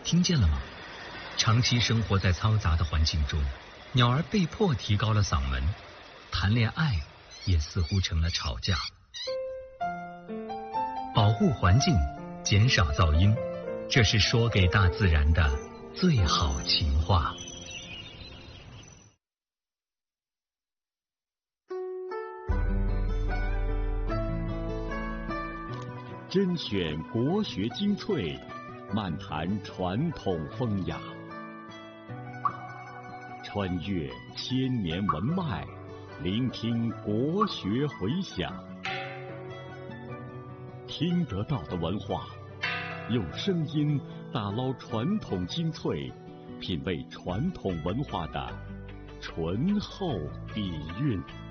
听见了吗？长期生活在嘈杂的环境中，鸟儿被迫提高了嗓门，谈恋爱也似乎成了吵架。保护环境，减少噪音，这是说给大自然的最好情话。 甄选国学精粹，漫谈传统风雅，穿越千年文脉，聆听国学回响。听得到的文化，用声音打捞传统精粹，品味传统文化的醇厚底蕴。